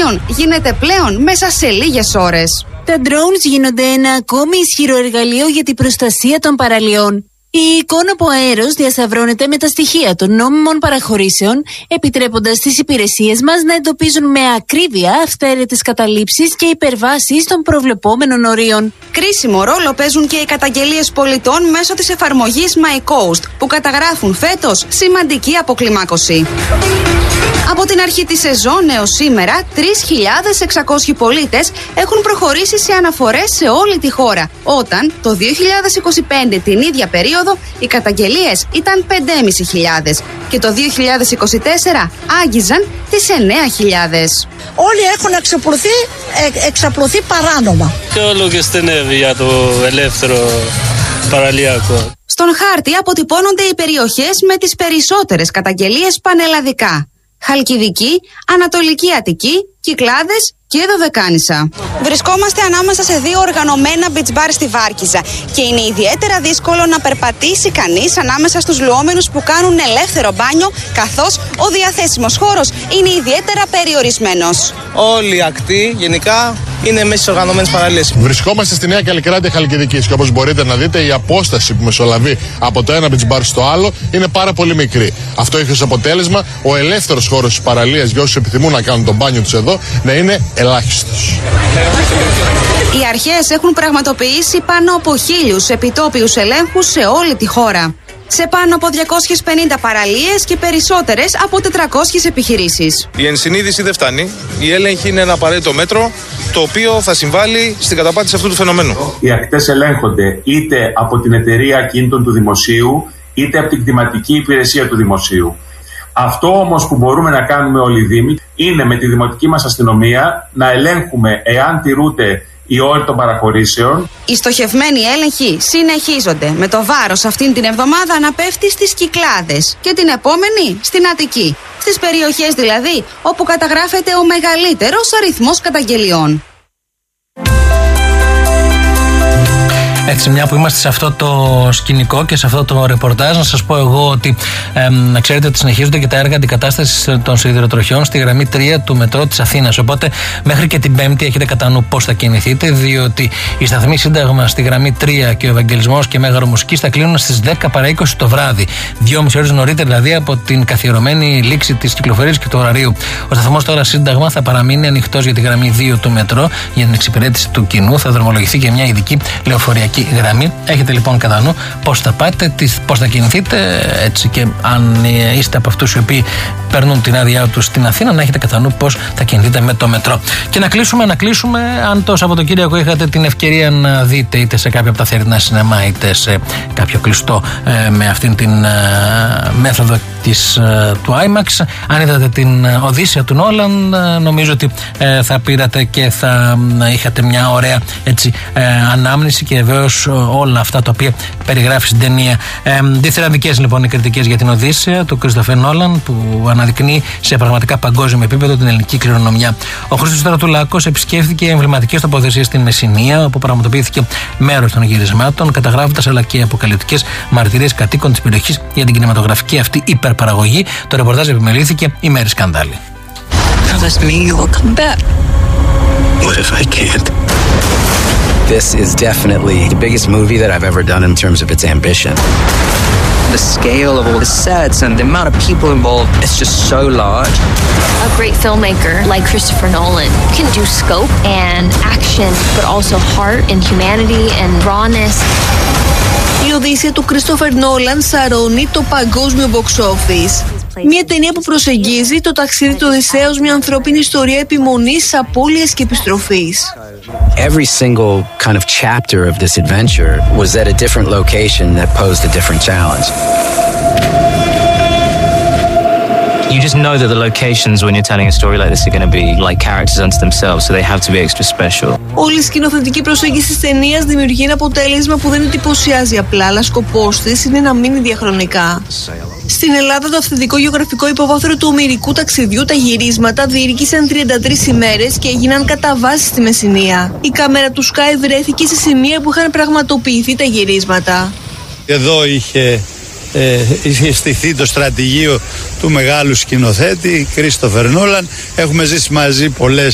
παραλίων γίνεται πλέον μέσα σε λίγες ώρες. Τα drones γίνονται ένα ακόμη ισχυρό εργαλείο για την προστασία των παραλιών. Η εικόνα από αέρος διασταυρώνεται με τα στοιχεία των νόμιμων παραχωρήσεων, επιτρέποντας στις υπηρεσίες μας να εντοπίζουν με ακρίβεια αυθαίρετες καταλήψεις και υπερβάσεις των προβλεπόμενων ορίων. Κρίσιμο ρόλο παίζουν και οι καταγγελίες πολιτών μέσω της εφαρμογής My Coast, που καταγράφουν φέτος σημαντική αποκλιμάκωση. Από την αρχή της σεζόν έως σήμερα, 3.600 πολίτες έχουν προχωρήσει σε αναφορές σε όλη τη χώρα, όταν το 2025 την ίδια περίοδο οι καταγγελίες ήταν 5.500 και το 2024 άγγιζαν τις 9.000. Όλοι έχουν εξαπλωθεί παράνομα. Και όλο και στενεύει για το ελεύθερο παραλιακό. Στον χάρτη αποτυπώνονται οι περιοχές με τις περισσότερες καταγγελίες πανελλαδικά. Χαλκιδική, Ανατολική Αττική, Κυκλάδες και Δωδεκάνησα. Βρισκόμαστε ανάμεσα σε δύο οργανωμένα beach bar στη Βάρκιζα και είναι ιδιαίτερα δύσκολο να περπατήσει κανείς ανάμεσα στους λουόμενους που κάνουν ελεύθερο μπάνιο, καθώς ο διαθέσιμος χώρος είναι ιδιαίτερα περιορισμένος. Όλη η ακτή γενικά είναι μέσα στις οργανωμένες παραλίες. Βρισκόμαστε στη Νέα Καλλικράτεια Χαλκιδικής και όπως μπορείτε να δείτε, η απόσταση που μεσολαβεί από το ένα beach bar στο άλλο είναι πάρα πολύ μικρή. Αυτό έχει ως αποτέλεσμα ο ελεύθερος χώρος της παραλίας για όσους επιθυμούν να κάνουν τον μπάνιο τους εδώ να είναι ελάχιστος. Οι αρχές έχουν πραγματοποιήσει πάνω από 1.000 επιτόπιους ελέγχους σε όλη τη χώρα. Σε πάνω από 250 παραλίες και περισσότερες από 400 επιχειρήσεις. Η ενσυνείδηση δεν φτάνει. Η έλεγχη είναι ένα απαραίτητο μέτρο το οποίο θα συμβάλλει στην καταπάτηση αυτού του φαινομένου. Οι ακτές ελέγχονται είτε από την εταιρεία ακίνητων του δημοσίου είτε από την κτηματική υπηρεσία του δημοσίου. Αυτό όμως που μπορούμε να κάνουμε όλοι οι δήμοι είναι με τη δημοτική μας αστυνομία να ελέγχουμε εάν τηρούνται οι όροι των παραχωρήσεων. Οι στοχευμένοι έλεγχοι συνεχίζονται, με το βάρος αυτήν την εβδομάδα να πέφτει στις Κυκλάδες και την επόμενη στην Αττική. Στις περιοχές δηλαδή όπου καταγράφεται ο μεγαλύτερος αριθμός καταγγελιών. Έτσι, μια που είμαστε σε αυτό το σκηνικό και σε αυτό το ρεπορτάζ, να σας πω εγώ ότι ξέρετε ότι συνεχίζονται και τα έργα αντικατάστασης των σιδηροτροχιών στη γραμμή 3 του μετρό της Αθήνας. Οπότε, μέχρι και την Πέμπτη έχετε κατά νου πώς θα κινηθείτε, διότι η σταθμή Σύνταγμα στη γραμμή 3 και ο Ευαγγελισμός και Μέγαρο Μουσικής θα κλείνουν στις 10 παρά 20 το βράδυ. 2,5 ώρες νωρίτερα δηλαδή από την καθιερωμένη λήξη της κυκλοφορίας και του ωραρίου. Ο σταθμός τώρα Σύνταγμα θα παραμείνει ανοιχτός για τη γραμμή 2 του μετρό για την εξυπηρέτηση του κοινού. Θα δρομολογηθεί και μια ειδική λεωφοριακή γραμμή. Έχετε λοιπόν κατά νου πώς θα πάτε, πώς θα κινηθείτε, έτσι, και αν είστε από αυτούς οι οποίοι παίρνουν την άδειά τους στην Αθήνα, να έχετε κατά νου πώς θα κινηθείτε με το μετρό. Και να κλείσουμε, αν το Σαββατοκύριακο είχατε την ευκαιρία να δείτε είτε σε κάποια από τα θερινά σινεμά είτε σε κάποιο κλειστό με αυτήν την μέθοδο του IMAX, αν είδατε την Οδύσσεια του Νόλαν, νομίζω ότι θα πήρατε και θα είχατε μια ωραία ανάμνηση και βεβαίως όλα αυτά τα οποία περιγράφει στην ταινία. Διθυραντικές λοιπόν οι κριτικές για την Οδύσσεια του Κρίστοφερ Νόλαν, που αναδεικνύει σε πραγματικά παγκόσμιο επίπεδο την ελληνική κληρονομιά. Ο Χρήστος Στρατουλάκος επισκέφθηκε εμβληματικές τοποθεσίες στην Μεσσηνία, όπου πραγματοποιήθηκε μέρος των γυρισμάτων, καταγράφοντας αλλά και αποκαλυπτικές μαρτυρίες κατοίκων της περιοχής για την κινηματογραφική αυτή υπερπαραγωγή. Το ρεπορτάζ επιμελήθηκε η Μέρη Σκανδάλη. This is definitely the biggest movie that I've ever done in terms of its ambition. The scale of all the sets and the amount of people involved is just so large. A great filmmaker like Christopher Nolan can do scope and action, but also heart and humanity and rawness. Η Οδύσσεια του Christopher Nolan σαρώνει το παγκόσμιο box office. Μια ταινία που προσεγγίζει το ταξίδι του Οδυσσέως, μια ανθρώπινη ιστορία επιμονής, απώλειας και επιστροφής. Every single kind of chapter of this adventure was at a different location that posed a different challenge. You just know that the locations when you're telling a story like this are going to be like characters unto themselves, so they have to be extra special. Όλη η σκηνοθετική προσέγγιση της ταινίας δημιουργεί ένα αποτέλεσμα που δεν εντυπωσιάζει απλά, αλλά σκοπός της είναι να μείνει διαχρονικά. Στην Ελλάδα, το αυθεντικό γεωγραφικό υποβάθρο του ομηρικού ταξιδιού, τα γυρίσματα διήρκησαν 33 ημέρες και έγιναν κατά βάση στη Μεσσηνία. Η κάμερα του Sky βρέθηκε σε σημεία που είχαν πραγματοποιηθεί τα γυρίσματα. Εδώ είχε στηθεί το στρατηγείο του μεγάλου σκηνοθέτη Κρίστοφερ Νόλαν. Έχουμε ζήσει μαζί πολλές